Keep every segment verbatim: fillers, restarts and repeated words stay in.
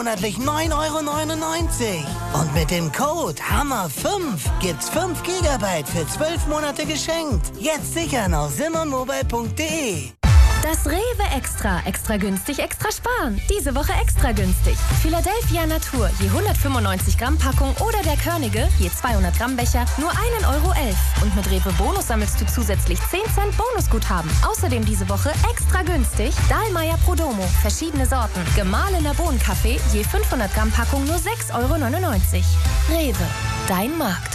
monatlich neun Euro neunundneunzig. Und mit dem Code Hammer fünf gibt's fünf Gigabyte für zwölf Monate geschenkt. Jetzt sichern auf simmermobile punkt de. Das Rewe Extra. Extra günstig, extra sparen. Diese Woche extra günstig. Philadelphia Natur, je hundertfünfundneunzig Gramm Packung oder der Körnige, je zweihundert Gramm Becher, nur ein Euro elf. Und mit Rewe Bonus sammelst du zusätzlich zehn Cent Bonusguthaben. Außerdem diese Woche extra günstig Dahlmeier Prodomo, verschiedene Sorten. Gemahlener Bohnenkaffee, je fünfhundert Gramm Packung nur sechs Euro neunundneunzig. Rewe, dein Markt.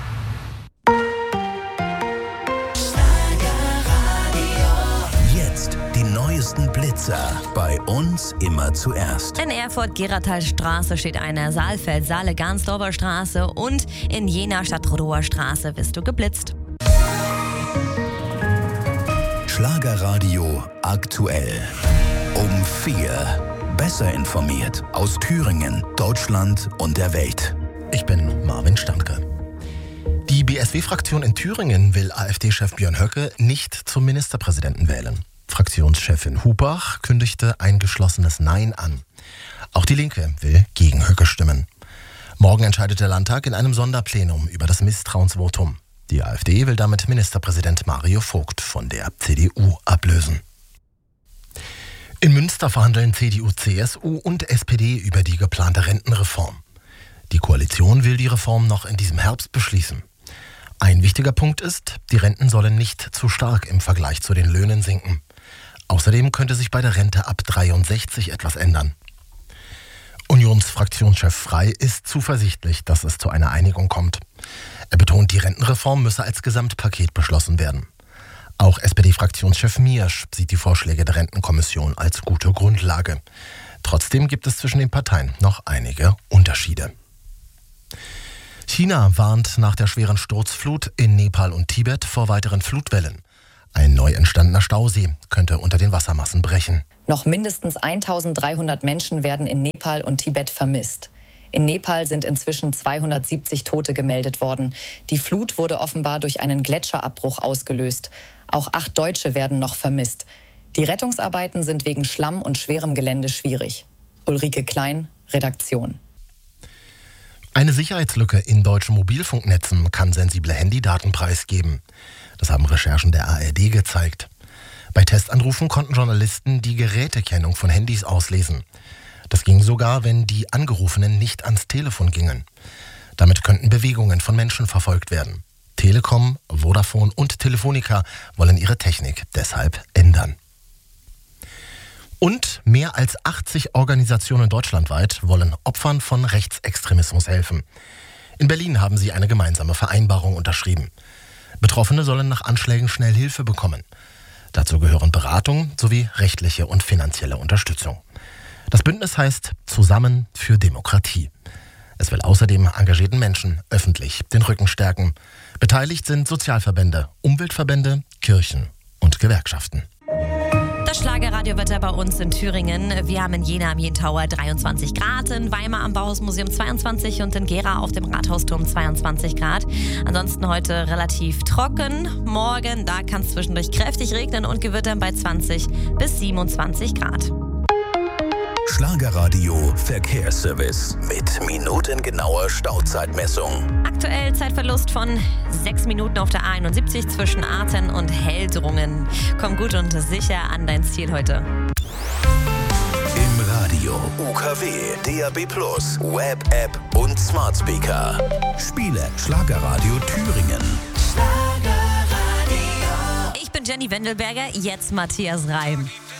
Blitzer. Bei uns immer zuerst. In Erfurt-Geratal-Straße steht eine, Saalfeld-Saale-Garnsdorfer Straße und in Jena Stadtrodower Straße wirst du geblitzt. Schlagerradio aktuell. Um vier. Besser informiert aus Thüringen, Deutschland und der Welt. Ich bin Marvin Standke. Die B S W-Fraktion in Thüringen will AfD-Chef Björn Höcke nicht zum Ministerpräsidenten wählen. Fraktionschefin Hubach kündigte ein geschlossenes Nein an. Auch die Linke will gegen Höcke stimmen. Morgen entscheidet der Landtag in einem Sonderplenum über das Misstrauensvotum. Die AfD will damit Ministerpräsident Mario Vogt von der C D U ablösen. In Münster verhandeln C D U, C S U und S P D über die geplante Rentenreform. Die Koalition will die Reform noch in diesem Herbst beschließen. Ein wichtiger Punkt ist, die Renten sollen nicht zu stark im Vergleich zu den Löhnen sinken. Außerdem könnte sich bei der Rente ab dreiundsechzig etwas ändern. Unionsfraktionschef Frey ist zuversichtlich, dass es zu einer Einigung kommt. Er betont, die Rentenreform müsse als Gesamtpaket beschlossen werden. Auch S P D-Fraktionschef Miersch sieht die Vorschläge der Rentenkommission als gute Grundlage. Trotzdem gibt es zwischen den Parteien noch einige Unterschiede. China warnt nach der schweren Sturzflut in Nepal und Tibet vor weiteren Flutwellen. Ein neu entstandener Stausee könnte unter den Wassermassen brechen. Noch mindestens eintausenddreihundert Menschen werden in Nepal und Tibet vermisst. In Nepal sind inzwischen zweihundertsiebzig Tote gemeldet worden. Die Flut wurde offenbar durch einen Gletscherabbruch ausgelöst. Auch acht Deutsche werden noch vermisst. Die Rettungsarbeiten sind wegen Schlamm und schwerem Gelände schwierig. Ulrike Klein, Redaktion. Eine Sicherheitslücke in deutschen Mobilfunknetzen kann sensible Handydaten preisgeben. Das haben Recherchen der A R D gezeigt. Bei Testanrufen konnten Journalisten die Gerätekennung von Handys auslesen. Das ging sogar, wenn die Angerufenen nicht ans Telefon gingen. Damit könnten Bewegungen von Menschen verfolgt werden. Telekom, Vodafone und Telefonica wollen ihre Technik deshalb ändern. Und mehr als achtzig Organisationen deutschlandweit wollen Opfern von Rechtsextremismus helfen. In Berlin haben sie eine gemeinsame Vereinbarung unterschrieben. Betroffene sollen nach Anschlägen schnell Hilfe bekommen. Dazu gehören Beratung sowie rechtliche und finanzielle Unterstützung. Das Bündnis heißt Zusammen für Demokratie. Es will außerdem engagierten Menschen öffentlich den Rücken stärken. Beteiligt sind Sozialverbände, Umweltverbände, Kirchen und Gewerkschaften. Das Schlagerradiowetter bei uns in Thüringen. Wir haben in Jena am Jentauer dreiundzwanzig Grad, in Weimar am Bauhausmuseum zweiundzwanzig und in Gera auf dem Rathausturm zweiundzwanzig Grad. Ansonsten heute relativ trocken. Morgen, da kann es zwischendurch kräftig regnen und gewittern bei zwanzig bis siebenundzwanzig Grad. Schlagerradio Verkehrsservice mit minutengenauer Stauzeitmessung. Aktuell Zeitverlust von sechs Minuten auf der A einundsiebzig zwischen Arten und Heldrungen. Komm gut und sicher an dein Ziel heute. Im Radio, U K W, D A B plus, Web-App und Smart Speaker. Spiele Schlagerradio Thüringen. Ich bin Jenny Wendelberger, jetzt Matthias Reim.